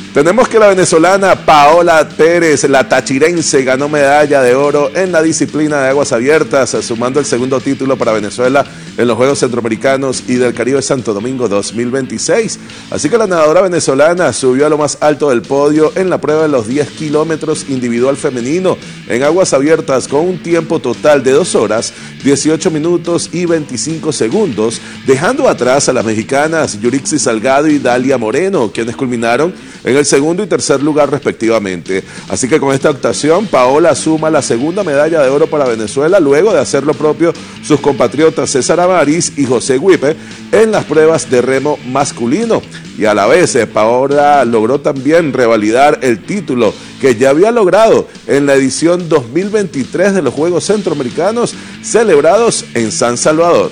Tenemos que la venezolana Paola Pérez, la tachirense, ganó medalla de oro en la disciplina de aguas abiertas, sumando el segundo título para Venezuela en los Juegos Centroamericanos y del Caribe Santo Domingo 2026. Así que la nadadora venezolana subió a lo más alto del podio en la prueba de los 10 kilómetros individual femenino en aguas abiertas con un tiempo total de 2 horas, 18 minutos y 25 segundos, dejando atrás a las mexicanas Yurixi Salgado y Dalia Moreno, quienes culminaron en el segundo y tercer lugar respectivamente. Así que con esta actuación, Paola suma la segunda medalla de oro para Venezuela, luego de hacer lo propio sus compatriotas César Amariz y José Huipe en las pruebas de remo masculino. Y a la vez, Paola logró también revalidar el título que ya había logrado en la edición 2023 de los Juegos Centroamericanos celebrados en San Salvador.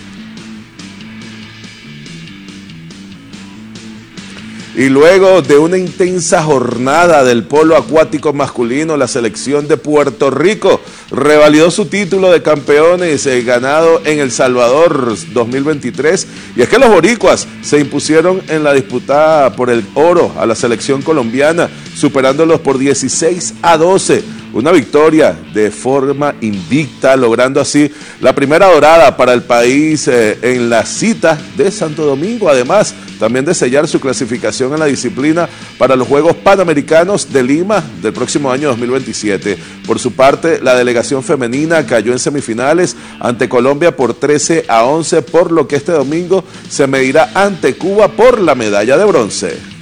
Y luego de una intensa jornada del polo acuático masculino, la selección de Puerto Rico revalidó su título de campeones ganado en El Salvador 2023. Y es que los boricuas se impusieron en la disputa por el oro a la selección colombiana, superándolos por 16-12. Una victoria de forma invicta, logrando así la primera dorada para el país en la cita de Santo Domingo, además también de sellar su clasificación en la disciplina para los Juegos Panamericanos de Lima del próximo año 2027. Por su parte, la delegación femenina cayó en semifinales ante Colombia por 13-11, por lo que este domingo se medirá ante Cuba por la medalla de bronce.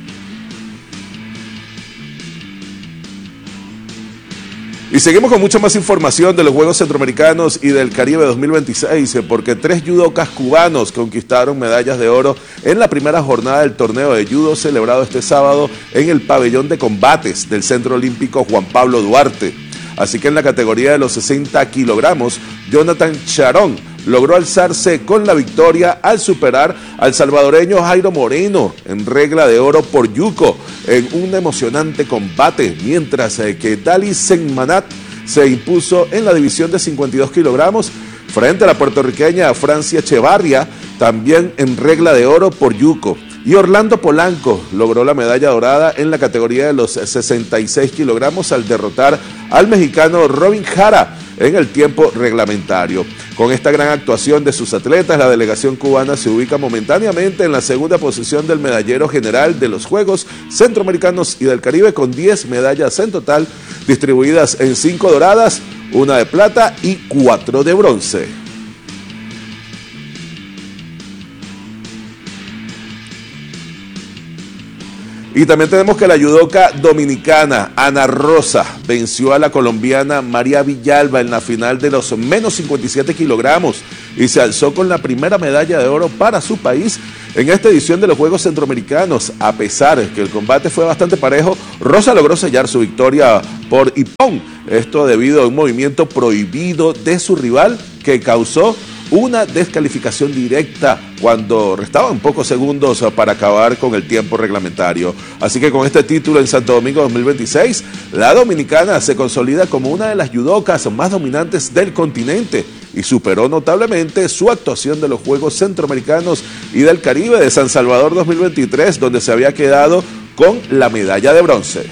Y seguimos con mucha más información de los Juegos Centroamericanos y del Caribe 2026, porque 3 judocas cubanos conquistaron medallas de oro en la primera jornada del torneo de judo celebrado este sábado en el pabellón de combates del Centro Olímpico Juan Pablo Duarte. Así que en la categoría de los 60 kilogramos, Jonathan Charón logró alzarse con la victoria al superar al salvadoreño Jairo Moreno en regla de oro por yuco en un emocionante combate, mientras que Dali Senmanat se impuso en la división de 52 kilogramos frente a la puertorriqueña Francia Echevarria, también en regla de oro por yuco. Y Orlando Polanco logró la medalla dorada en la categoría de los 66 kilogramos al derrotar al mexicano Robin Jara en el tiempo reglamentario. Con esta gran actuación de sus atletas, la delegación cubana se ubica momentáneamente en la segunda posición del medallero general de los Juegos Centroamericanos y del Caribe, con 10 medallas en total, distribuidas en 5 doradas, 1 de plata y 4 de bronce. Y también tenemos que la judoka dominicana Ana Rosa venció a la colombiana María Villalba en la final de los menos 57 kilogramos y se alzó con la primera medalla de oro para su país en esta edición de los Juegos Centroamericanos. A pesar que el combate fue bastante parejo, Rosa logró sellar su victoria por ippon, esto debido a un movimiento prohibido de su rival que causó una descalificación directa cuando restaban pocos segundos para acabar con el tiempo reglamentario. Así que con este título en Santo Domingo 2026, la dominicana se consolida como una de las judocas más dominantes del continente y superó notablemente su actuación de los Juegos Centroamericanos y del Caribe de San Salvador 2023, donde se había quedado con la medalla de bronce.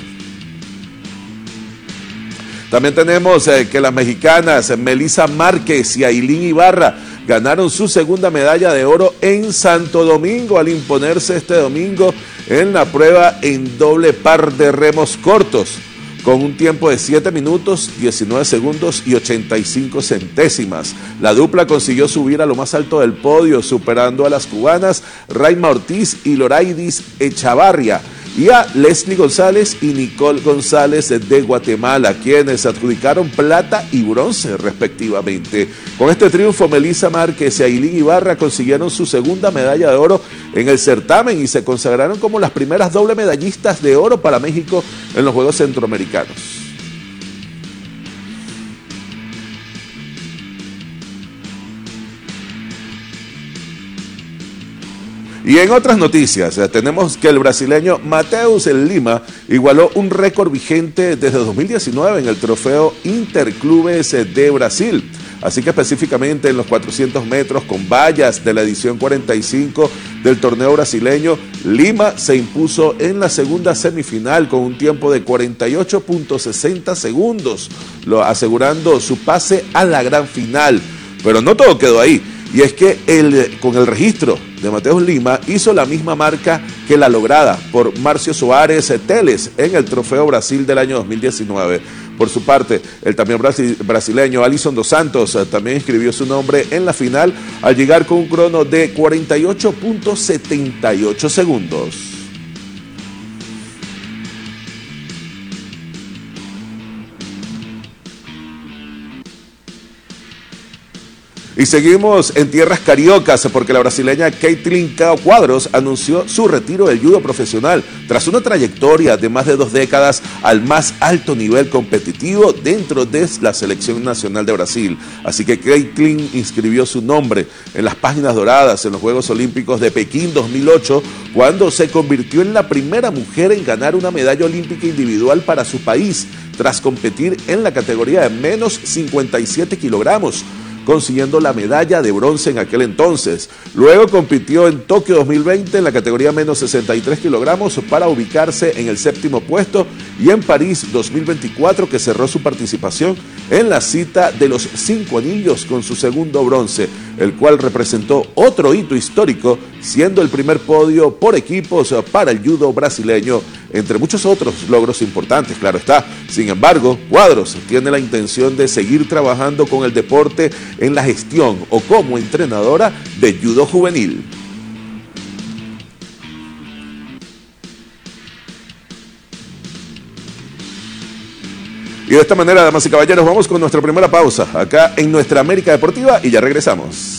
También tenemos que las mexicanas Melissa Márquez y Ailín Ibarra ganaron su segunda medalla de oro en Santo Domingo al imponerse este domingo en la prueba en doble par de remos cortos, con un tiempo de 7 minutos, 19 segundos y 85 centésimas. La dupla consiguió subir a lo más alto del podio, superando a las cubanas Raima Ortiz y Loraidis Echavarria, y a Leslie González y Nicole González de Guatemala, quienes adjudicaron plata y bronce respectivamente. Con este triunfo, Melissa Márquez y Ailín Ibarra consiguieron su segunda medalla de oro en el certamen y se consagraron como las primeras doble medallistas de oro para México en los Juegos Centroamericanos. Y en otras noticias, tenemos que el brasileño Mateus Lima igualó un récord vigente desde 2019 en el trofeo Interclubes de Brasil, Así que específicamente en los 400 metros con vallas de la edición 45 del torneo brasileño, Lima se impuso en la segunda semifinal con un tiempo de 48.60 segundos, asegurando su pase a la gran final. Pero no todo quedó ahí, y es que con el registro de Mateus Lima hizo la misma marca que la lograda por Márcio Soares Teles en el Trofeo Brasil del año 2019. Por su parte, el también brasileño Alisson dos Santos también inscribió su nombre en la final al llegar con un crono de 48.78 segundos. Y seguimos en tierras cariocas porque la brasileña Caitlin Quadros anunció su retiro del judo profesional tras una trayectoria de más de 2 décadas al más alto nivel competitivo dentro de la selección nacional de Brasil. Así que Caitlin inscribió su nombre en las páginas doradas en los Juegos Olímpicos de Pekín 2008 cuando se convirtió en la primera mujer en ganar una medalla olímpica individual para su país tras competir en la categoría de menos 57 kilogramos. Consiguiendo la medalla de bronce en aquel entonces. Luego compitió en Tokio 2020 en la categoría menos 63 kilogramos para ubicarse en el 7º puesto y en París 2024 que cerró su participación en la cita de los 5 anillos con su segundo bronce, el cual representó otro hito histórico, siendo el primer podio por equipos para el judo brasileño, entre muchos otros logros importantes, claro está. Sin embargo, Quadros tiene la intención de seguir trabajando con el deporte en la gestión o como entrenadora de judo juvenil. Y de esta manera, damas y caballeros, vamos con nuestra primera pausa acá en Nuestra América Deportiva y ya regresamos.